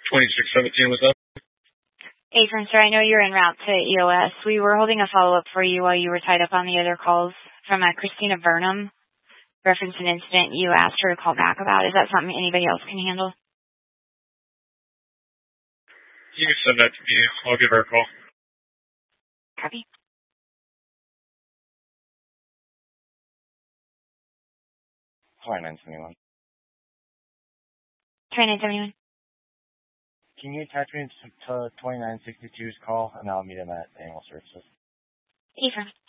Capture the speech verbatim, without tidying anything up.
twenty-six seventeen, what's up? Adrian, sir, I know you're en route to E O S. We were holding a follow-up for you while you were tied up on the other calls from uh, Christina Burnham, reference an incident you asked her to call back about. Is that something anybody else can handle? You can send that to me. I'll give her a call. Copy. twenty-nine seventy-one. twenty-nine seventy-one. Can you attach me to twenty-nine sixty-two's call, and I'll meet him at Animal Services? Ephraim.